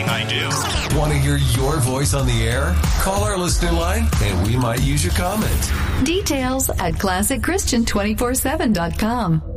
everything I do. Want to hear your voice on the air? Call our listener line and we might use your comment. Details at ClassicChristian247.com.